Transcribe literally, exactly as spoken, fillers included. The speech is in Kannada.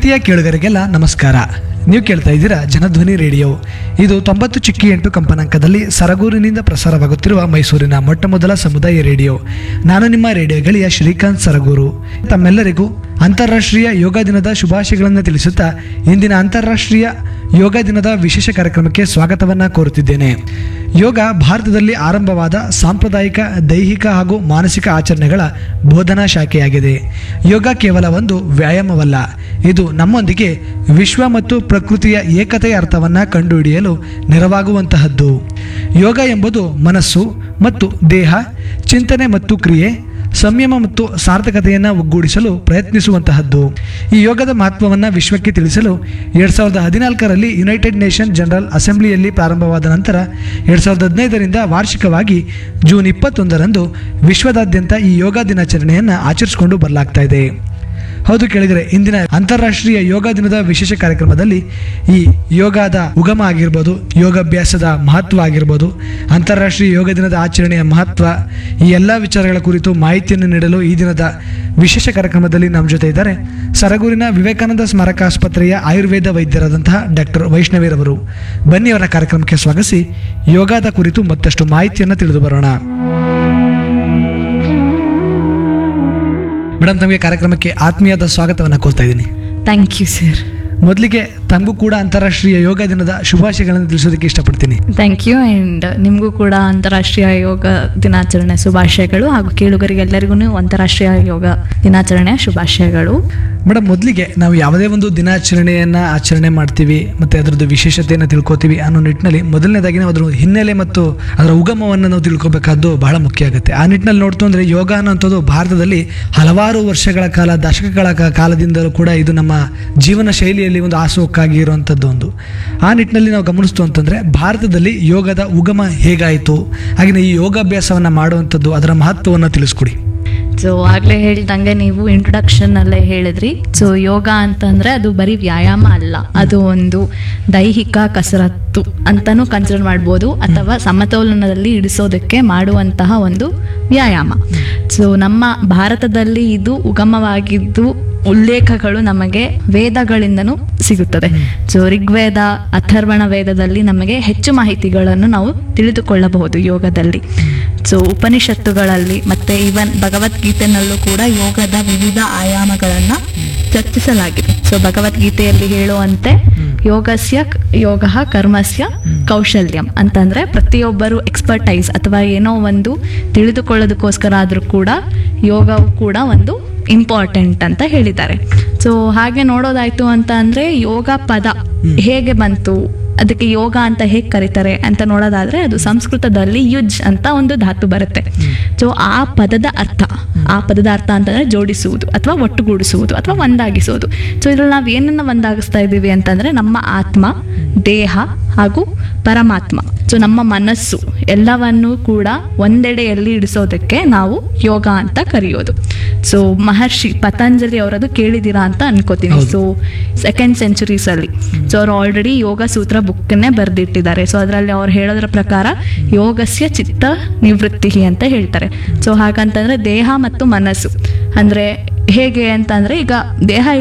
ಪ್ರೀತಿಯ ಕೇಳುಗರಿಗೆಲ್ಲ ನಮಸ್ಕಾರ. ನೀವು ಕೇಳ್ತಾ ಇದ್ದೀರಾ ಜನಧ್ವನಿ ರೇಡಿಯೋ. ಇದು ತೊಂಬತ್ತು ಚಿಕ್ಕಿ ಎಂಟು ಕಂಪನಾಂಕದಲ್ಲಿ ಸರಗೂರಿನಿಂದ ಪ್ರಸಾರವಾಗುತ್ತಿರುವ ಮೈಸೂರಿನ ಮೊಟ್ಟ ಮೊದಲ ಸಮುದಾಯ ರೇಡಿಯೋ. ನಾನು ನಿಮ್ಮ ರೇಡಿಯೋ ಗೆಳೆಯ ಶ್ರೀಕಾಂತ್ ಸರಗೂರು. ತಮ್ಮೆಲ್ಲರಿಗೂ ಅಂತಾರಾಷ್ಟ್ರೀಯ ಯೋಗ ದಿನದ ಶುಭಾಶಯಗಳನ್ನು ತಿಳಿಸುತ್ತಾ ಇಂದಿನ ಅಂತಾರಾಷ್ಟ್ರೀಯ ಯೋಗ ದಿನದ ವಿಶೇಷ ಕಾರ್ಯಕ್ರಮಕ್ಕೆ ಸ್ವಾಗತವನ್ನು ಕೋರುತ್ತಿದ್ದೇನೆ. ಯೋಗ ಭಾರತದಲ್ಲಿ ಆರಂಭವಾದ ಸಾಂಪ್ರದಾಯಿಕ ದೈಹಿಕ ಹಾಗೂ ಮಾನಸಿಕ ಆಚರಣೆಗಳ ಬೋಧನಾ ಶಾಖೆಯಾಗಿದೆ. ಯೋಗ ಕೇವಲ ಒಂದು ವ್ಯಾಯಾಮವಲ್ಲ, ಇದು ನಮ್ಮೊಂದಿಗೆ ವಿಶ್ವ ಮತ್ತು ಪ್ರಕೃತಿಯ ಏಕತೆಯ ಅರ್ಥವನ್ನು ಕಂಡುಹಿಡಿಯಲು ನೆರವಾಗುವಂತಹದ್ದು. ಯೋಗ ಎಂಬುದು ಮನಸ್ಸು ಮತ್ತು ದೇಹ, ಚಿಂತನೆ ಮತ್ತು ಕ್ರಿಯೆ, ಸಂಯಮ ಮತ್ತು ಸಾರ್ಥಕತೆಯನ್ನು ಒಗ್ಗೂಡಿಸಲು ಪ್ರಯತ್ನಿಸುವಂತಹದ್ದು. ಈ ಯೋಗದ ಮಹತ್ವವನ್ನು ವಿಶ್ವಕ್ಕೆ ತಿಳಿಸಲು ಎರಡ್ ಸಾವಿರದ ಹದಿನಾಲ್ಕರಲ್ಲಿ ಯುನೈಟೆಡ್ ನೇಷನ್ ಜನರಲ್ ಅಸೆಂಬ್ಲಿಯಲ್ಲಿ ಪ್ರಾರಂಭವಾದ ನಂತರ ಎರಡ್ ಸಾವಿರದ ಹದಿನೈದರಿಂದ ವಾರ್ಷಿಕವಾಗಿ ಜೂನ್ ಇಪ್ಪತ್ತೊಂದರಂದು ವಿಶ್ವದಾದ್ಯಂತ ಈ ಯೋಗ ದಿನಾಚರಣೆಯನ್ನು ಆಚರಿಸಿಕೊಂಡು ಬರಲಾಗ್ತಾ ಇದೆ. ಹೌದು ಕೇಳಿದರೆ, ಇಂದಿನ ಅಂತಾರಾಷ್ಟ್ರೀಯ ಯೋಗ ದಿನದ ವಿಶೇಷ ಕಾರ್ಯಕ್ರಮದಲ್ಲಿ ಈ ಯೋಗದ ಉಗಮ ಆಗಿರ್ಬೋದು, ಯೋಗಾಭ್ಯಾಸದ ಮಹತ್ವ ಆಗಿರ್ಬೋದು, ಅಂತಾರಾಷ್ಟ್ರೀಯ ಯೋಗ ದಿನದ ಆಚರಣೆಯ ಮಹತ್ವ, ಈ ಎಲ್ಲ ವಿಚಾರಗಳ ಕುರಿತು ಮಾಹಿತಿಯನ್ನು ನೀಡಲು ಈ ದಿನದ ವಿಶೇಷ ಕಾರ್ಯಕ್ರಮದಲ್ಲಿ ನಮ್ಮ ಜೊತೆ ಇದ್ದಾರೆ ಸರಗೂರಿನ ವಿವೇಕಾನಂದ ಸ್ಮಾರಕ ಆಸ್ಪತ್ರೆಯ ಆಯುರ್ವೇದ ವೈದ್ಯರಾದಂತಹ ಡಾಕ್ಟರ್ ವೈಷ್ಣವಿರವರು. ಬನ್ನಿ ಅವರ ಕಾರ್ಯಕ್ರಮಕ್ಕೆ ಸ್ವಾಗತಿಸಿ ಯೋಗದ ಕುರಿತು ಮತ್ತಷ್ಟು ಮಾಹಿತಿಯನ್ನು ತಿಳಿದು ಬರೋಣ. ಮೇಡಮ್, ತಮಗೆ ಕಾರ್ಯಕ್ರಮಕ್ಕೆ ಆತ್ಮೀಯದ ಸ್ವಾಗತವನ್ನು ಕೋರ್ತಾ ಇದ್ದೀನಿ. Thank you sir. ಮೊದಲಿಗೆ ತಮಗೂ ಕೂಡ ಅಂತಾರಾಷ್ಟ್ರೀಯ ಯೋಗ ದಿನದ ಶುಭಾಶಯಗಳನ್ನು ತಿಳಿಸೋದಕ್ಕೆ ಇಷ್ಟಪಡ್ತೀನಿ. Thank you. ಆ್ಯಂಡ್ ನಿಮಗೂ ಕೂಡ ಅಂತಾರಾಷ್ಟ್ರೀಯ ಯೋಗ ದಿನಾಚರಣೆ ಶುಭಾಶಯಗಳು, ಹಾಗೂ ಕೇಳುಗರಿಗೆಲ್ಲರಿಗೂ ಅಂತಾರಾಷ್ಟ್ರೀಯ ಯೋಗ ದಿನಾಚರಣೆಯ ಶುಭಾಶಯಗಳು. ಮೇಡಮ್, ಮೊದಲಿಗೆ ನಾವು ಯಾವುದೇ ಒಂದು ದಿನಾಚರಣೆಯನ್ನು ಆಚರಣೆ ಮಾಡ್ತೀವಿ ಮತ್ತು ಅದರದ್ದು ವಿಶೇಷತೆಯನ್ನು ತಿಳ್ಕೊತೀವಿ ಅನ್ನೋ ನಿಟ್ಟಿನಲ್ಲಿ ಮೊದಲನೇದಾಗಿ ನಾವು ಅದರ ಹಿನ್ನೆಲೆ ಮತ್ತು ಅದರ ಉಗಮವನ್ನು ನಾವು ತಿಳ್ಕೊಬೇಕಾದ್ದು ಬಹಳ ಮುಖ್ಯ ಆಗುತ್ತೆ. ಆ ನಿಟ್ಟಿನಲ್ಲಿ ನೋಡ್ತು ಅಂದರೆ ಯೋಗ ಅನ್ನೋಂಥದ್ದು ಭಾರತದಲ್ಲಿ ಹಲವಾರು ವರ್ಷಗಳ ಕಾಲ, ದಶಕಗಳ ಕಾಲದಿಂದಲೂ ಕೂಡ ಇದು ನಮ್ಮ ಜೀವನ ಶೈಲಿಯಲ್ಲಿ ಒಂದು ಆಸೋಕ್ಕಾಗಿ ಇರುವಂಥದ್ದು ಒಂದು. ಆ ನಿಟ್ಟಿನಲ್ಲಿ ನಾವು ಗಮನಿಸ್ತು ಅಂತಂದರೆ ಭಾರತದಲ್ಲಿ ಯೋಗದ ಉಗಮ ಹೇಗಾಯಿತು, ಹಾಗೆಯೇ ಈ ಯೋಗಾಭ್ಯಾಸವನ್ನು ಮಾಡುವಂಥದ್ದು, ಅದರ ಮಹತ್ವವನ್ನು ತಿಳಿಸ್ಕೊಡಿ. ಸೊ ಆಗಲೇ ಹೇಳ್ದಂಗೆ ನೀವು ಇಂಟ್ರೊಡಕ್ಷನ್ ಅಲ್ಲೇ ಹೇಳಿದ್ರಿ. ಸೊ ಯೋಗ ಅಂತಂದ್ರೆ ಅದು ಬರೀ ವ್ಯಾಯಾಮ ಅಲ್ಲ, ಅದು ಒಂದು ದೈಹಿಕ ಕಸರತ್ತು ಅಂತಾನೂ ಕನ್ಸಿಡರ್ ಮಾಡ್ಬೋದು, ಅಥವಾ ಸಮತೋಲನದಲ್ಲಿ ಇಡಿಸೋದಕ್ಕೆ ಮಾಡುವಂತಹ ಒಂದು ವ್ಯಾಯಾಮ. ಸೊ ನಮ್ಮ ಭಾರತದಲ್ಲಿ ಇದು ಉಗಮವಾಗಿದ್ದು ಉಲ್ಲೇಖಗಳು ನಮಗೆ ವೇದಗಳಿಂದನೂ ಸಿಗುತ್ತದೆ. ಸೊ ಋಗ್ವೇದ, ಅಥರ್ವಣ ವೇದದಲ್ಲಿ ನಮಗೆ ಹೆಚ್ಚು ಮಾಹಿತಿಗಳನ್ನು ನಾವು ತಿಳಿದುಕೊಳ್ಳಬಹುದು ಯೋಗದಲ್ಲಿ. ಸೊ ಉಪನಿಷತ್ತುಗಳಲ್ಲಿ ಮತ್ತೆ ಈವನ್ ಭಗವದ್ಗೀತೆನಲ್ಲೂ ಕೂಡ ಯೋಗದ ವಿವಿಧ ಆಯಾಮಗಳನ್ನು ಚರ್ಚಿಸಲಾಗಿದೆ. ಸೊ ಭಗವದ್ಗೀತೆಯಲ್ಲಿ ಹೇಳುವಂತೆ ಯೋಗಸ್ಯ ಯೋಗ ಕರ್ಮಸ್ಯ ಕೌಶಲ್ಯಂ ಅಂತಂದ್ರೆ ಪ್ರತಿಯೊಬ್ಬರು ಎಕ್ಸ್ಪರ್ಟೈಸ್ ಅಥವಾ ಏನೋ ಒಂದು ತಿಳಿದುಕೊಳ್ಳೋದಕ್ಕೋಸ್ಕರ ಆದರೂ ಕೂಡ ಯೋಗವು ಕೂಡ ಒಂದು ಇಂಪಾರ್ಟೆಂಟ್ ಅಂತ ಹೇಳಿದ್ದಾರೆ. ಸೊ ಹಾಗೆ ನೋಡೋದಾಯ್ತು ಅಂತ ಅಂದ್ರೆ ಯೋಗ ಪದ ಹೇಗೆ ಬಂತು, ಅದಕ್ಕೆ ಯೋಗ ಅಂತ ಹೇಗೆ ಕರೀತಾರೆ ಅಂತ ನೋಡೋದಾದ್ರೆ ಅದು ಸಂಸ್ಕೃತದಲ್ಲಿ ಯುಜ್ ಅಂತ ಒಂದು ಧಾತು ಬರುತ್ತೆ. ಸೊ ಆ ಪದದ ಅರ್ಥ ಆ ಪದದ ಅರ್ಥ ಅಂತಂದ್ರೆ ಜೋಡಿಸುವುದು ಅಥವಾ ಒಟ್ಟುಗೂಡಿಸುವುದು ಅಥವಾ ಒಂದಾಗಿಸುವುದು. ಸೊ ಇದ್ರಲ್ಲಿ ನಾವು ಏನನ್ನ ಒಂದಾಗಿಸ್ತಾ ಇದ್ದೀವಿ ಅಂತಂದ್ರೆ ನಮ್ಮ ಆತ್ಮ, ದೇಹ ಹಾಗೂ ಪರಮಾತ್ಮ, ಸೊ ನಮ್ಮ ಮನಸ್ಸು ಎಲ್ಲವನ್ನೂ ಕೂಡ ಒಂದೆಡೆಯಲ್ಲಿ ಇಡಿಸೋದಕ್ಕೆ ನಾವು ಯೋಗ ಅಂತ ಕರೆಯೋದು. ಸೊ ಮಹರ್ಷಿ ಪತಂಜಲಿ ಅವರದು ಕೇಳಿದ್ದೀರಾ ಅಂತ ಅನ್ಕೋತೀನಿ. ಸೊ ಸೆಕೆಂಡ್ ಸೆಂಚುರೀಸ್ ಅಲ್ಲಿ ಸೊ ಅವ್ರು ಆಲ್ರೆಡಿ ಯೋಗ ಸೂತ್ರ ಬುಕ್ಕನ್ನೇ ಬರೆದಿಟ್ಟಿದ್ದಾರೆ. ಸೊ ಅದರಲ್ಲಿ ಅವ್ರು ಹೇಳೋದ್ರ ಪ್ರಕಾರ ಯೋಗಸ್ಯ ಚಿತ್ತ ನಿವೃತ್ತಿ ಅಂತ ಹೇಳ್ತಾರೆ. ಸೊ ಹಾಗಂತಂದ್ರೆ ದೇಹ ಮತ್ತು ಮನಸ್ಸು ಅಂದ್ರೆ ಹೇಗೆ ಅಂತಂದ್ರೆ, ಈಗ ದೇಹ